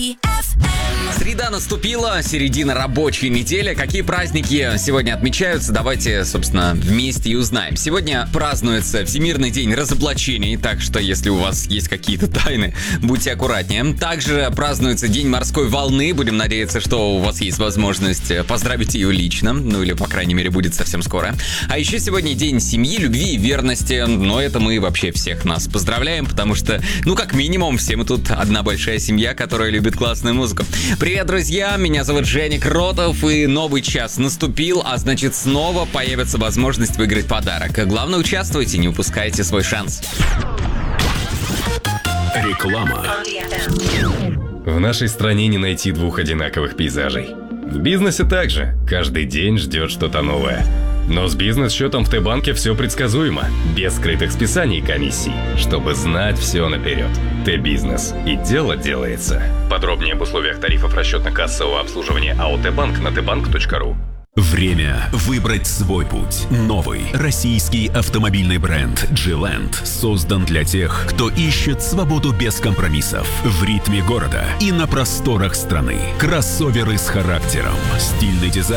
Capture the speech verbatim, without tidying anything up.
Среда наступила, середина рабочей недели. Какие праздники сегодня отмечаются? Давайте, собственно, вместе и узнаем. Сегодня празднуется Всемирный день разоблачений, так что если у вас есть какие-то тайны, будьте аккуратнее. Также празднуется День морской волны. Будем надеяться, что у вас есть возможность поздравить ее лично, ну или, по крайней мере, будет совсем скоро. А еще сегодня День семьи, любви и верности. Но это мы вообще всех нас поздравляем, потому что, ну, как минимум, все мы тут одна большая семья, которая любит классную музыку. Привет, друзья, меня зовут Женя Кротов, и новый час наступил, а значит, снова появится возможность выиграть подарок. Главное, участвуйте, не упускайте свой шанс. Реклама. В нашей стране не найти двух одинаковых пейзажей. В бизнесе также. Каждый день ждет что-то новое. Но с бизнес-счетом в Т-банке все предсказуемо, без скрытых списаний и комиссий, чтобы знать все наперед. Т-бизнес. И дело делается. Подробнее об условиях тарифов расчетно-кассового обслуживания АО Т-банк на тэ банк точка ру. Время выбрать свой путь. Новый российский автомобильный бренд G-Land создан для тех, кто ищет свободу без компромиссов в ритме города и на просторах страны. Кроссоверы с характером, стильный дизайн